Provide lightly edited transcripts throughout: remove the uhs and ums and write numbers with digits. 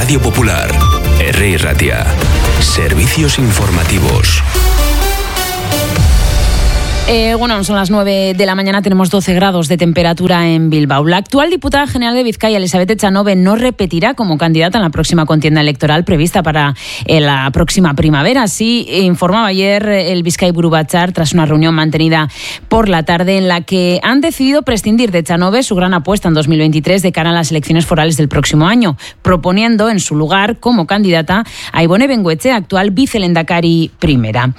Radio Popular, Herri Ratia. Servicios informativos. Bueno, son las 9 de la mañana, tenemos 12 grados de temperatura en Bilbao. La actual diputada general de Vizcaya, Elizabeth Echanove, no repetirá como candidata en la próxima contienda electoral prevista para la próxima primavera. Así informaba ayer el Bizkaiburu Batzar tras una reunión mantenida por la tarde en la que han decidido prescindir de Echanove, su gran apuesta en 2023 de cara a las elecciones forales del próximo año, proponiendo en su lugar como candidata a Ibone Bengoetxea, actual vicelendakari primera.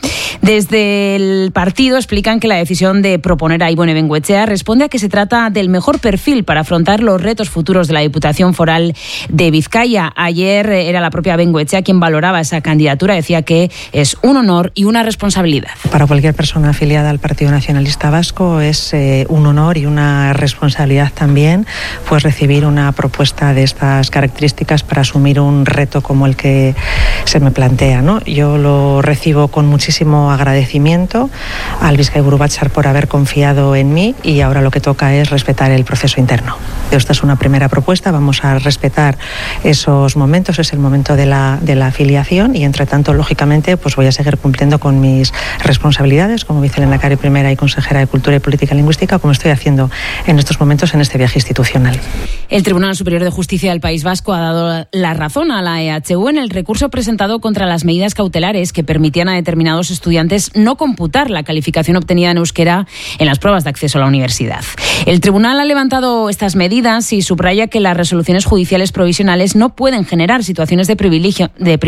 Desde el partido explican que la decisión de proponer a Ibone Bengoetxea responde a que se trata del mejor perfil para afrontar los retos futuros de la Diputación Foral de Vizcaya. Ayer era la propia Bengoetxea quien valoraba esa candidatura, decía que es un honor y una responsabilidad. Para cualquier persona afiliada al Partido Nacionalista Vasco es un honor y una responsabilidad también, pues recibir una propuesta de estas características para asumir un reto como el que se me plantea, ¿no? Yo lo recibo con muchísimo agradecimiento al Bizkaiburu Batzar por haber confiado en mí y ahora lo que toca es respetar el proceso interno. Esta es una primera propuesta, vamos a respetar esos momentos, es el momento de la afiliación y entre tanto, lógicamente, pues voy a seguir cumpliendo con mis responsabilidades como vicelendakari primera y consejera de Cultura y Política Lingüística, como estoy haciendo en estos momentos en este viaje institucional. El Tribunal Superior de Justicia del País Vasco ha dado la razón a la EHU en el recurso presentado contra las medidas cautelares que permitían a determinados estudiantes no computar la calificación obtenida en euskera en las pruebas de acceso a la universidad. El tribunal ha levantado estas medidas y subraya que las resoluciones judiciales provisionales no pueden generar situaciones de privilegio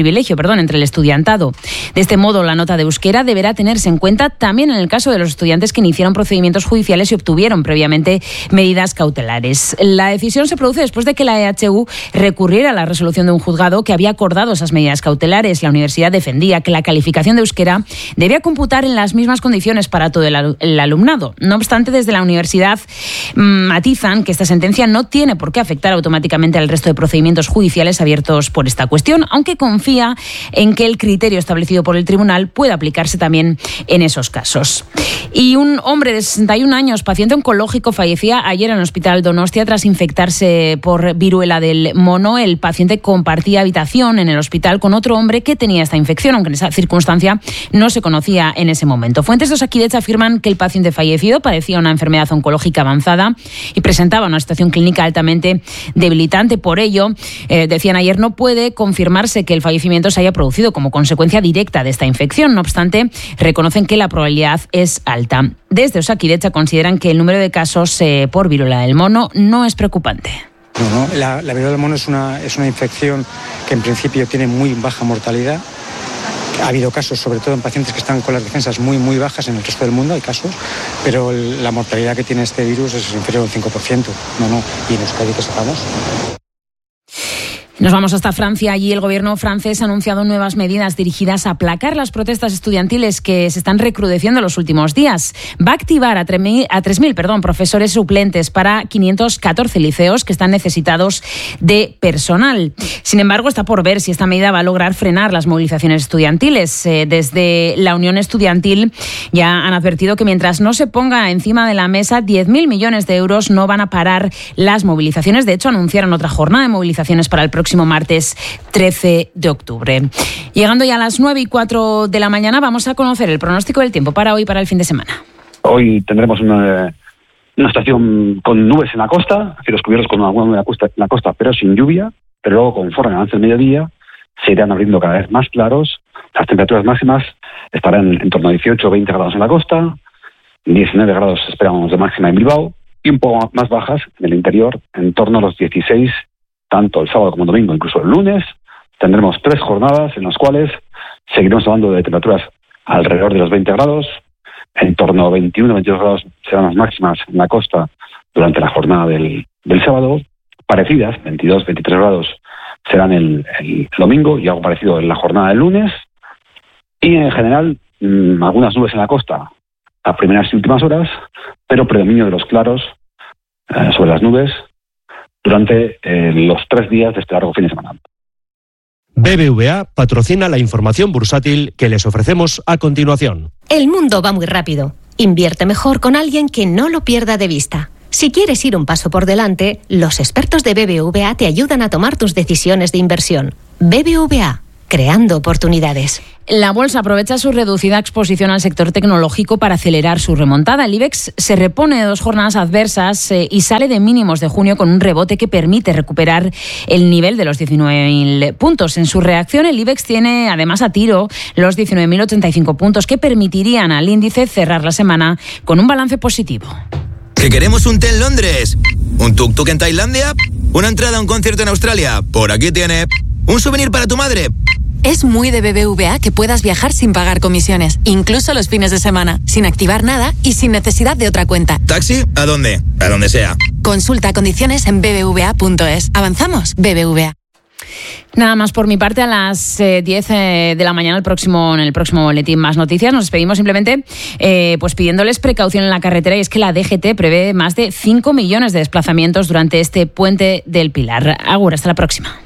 entre el estudiantado. De este modo, la nota de euskera deberá tenerse en cuenta también en el caso de los estudiantes que iniciaron procedimientos judiciales y obtuvieron previamente medidas cautelares. La decisión se produce después de que la EHU recurriera a la resolución de un juzgado que había acordado esas medidas cautelares. La universidad defendía que la calificación de euskera debía computar en las mismas condiciones para todo el alumnado. No obstante, desde la universidad matizan que esta sentencia no tiene por qué afectar automáticamente al resto de procedimientos judiciales abiertos por esta cuestión, aunque confía en que el criterio establecido por el tribunal pueda aplicarse también en esos casos. Y un hombre de 61 años, paciente oncológico, fallecía ayer en el Hospital Donostia tras infectarse por viruela del mono. El paciente compartía habitación en el hospital con otro hombre que tenía esta infección, aunque en esa circunstancia no se conocía en ese momento. Fuentes de Osakidetza afirman que el paciente fallecido padecía una enfermedad oncológica avanzada y presentaba una situación clínica altamente debilitante. Por ello, decían ayer, no puede confirmarse que el fallecimiento se haya producido como consecuencia directa de esta infección. No obstante, reconocen que la probabilidad es alta. Desde Osakidetza consideran que el número de casos por viruela del mono no es preocupante. No. La viruela del mono es una infección que en principio tiene muy baja mortalidad. Ha habido casos, sobre todo en pacientes que están con las defensas muy, muy bajas en el resto del mundo, hay casos, pero la mortalidad que tiene este virus es inferior al 5%. Y en Euskadi, que sepamos. Nos vamos hasta Francia. Allí el gobierno francés ha anunciado nuevas medidas dirigidas a aplacar las protestas estudiantiles que se están recrudeciendo en los últimos días. Va a activar a 3.000 profesores suplentes para 514 liceos que están necesitados de personal. Sin embargo, está por ver si esta medida va a lograr frenar las movilizaciones estudiantiles. Desde la Unión Estudiantil ya han advertido que mientras no se ponga encima de la mesa 10.000 millones de euros no van a parar las movilizaciones. De hecho, anunciaron otra jornada de movilizaciones para el próximo martes 13 de octubre. Llegando ya a las 9:04 de la mañana, vamos a conocer el pronóstico del tiempo para hoy, para el fin de semana. Hoy tendremos una estación con nubes en la costa, cielos cubiertos con alguna nube en la costa, pero sin lluvia. Pero luego, conforme avance el mediodía, se irán abriendo cada vez más claros. Las temperaturas máximas estarán en torno a 18 o 20 grados en la costa, 19 grados esperamos de máxima en Bilbao, y un poco más bajas en el interior, en torno a los 16, tanto el sábado como el domingo, incluso el lunes. Tendremos 3 jornadas en las cuales seguiremos hablando de temperaturas alrededor de los 20 grados, en torno a 21 o 22 grados serán las máximas en la costa durante la jornada del sábado, parecidas, 22, 23 grados serán el domingo y algo parecido en la jornada del lunes, y en general algunas nubes en la costa a primeras y últimas horas, pero predominio de los claros sobre las nubes durante los 3 días de este largo fin de semana. BBVA patrocina la información bursátil que les ofrecemos a continuación. El mundo va muy rápido. Invierte mejor con alguien que no lo pierda de vista. Si quieres ir un paso por delante, los expertos de BBVA te ayudan a tomar tus decisiones de inversión. BBVA, creando oportunidades. La bolsa aprovecha su reducida exposición al sector tecnológico para acelerar su remontada. El IBEX se repone de 2 jornadas adversas y sale de mínimos de junio con un rebote que permite recuperar el nivel de los 19.000 puntos. En su reacción, el IBEX tiene además a tiro los 19.085 puntos que permitirían al índice cerrar la semana con un balance positivo. ¿Que queremos un té en Londres? ¿Un tuk-tuk en Tailandia? ¿Una entrada a un concierto en Australia? Por aquí tiene. ¿Un souvenir para tu madre? Es muy de BBVA que puedas viajar sin pagar comisiones, incluso los fines de semana, sin activar nada y sin necesidad de otra cuenta. ¿Taxi? ¿A dónde? A donde sea. Consulta condiciones en bbva.es. ¿Avanzamos? BBVA. Nada más por mi parte. A las 10 de la mañana en el próximo boletín Más Noticias. Nos despedimos simplemente pues pidiéndoles precaución en la carretera, y es que la DGT prevé más de 5 millones de desplazamientos durante este puente del Pilar. Agur, hasta la próxima.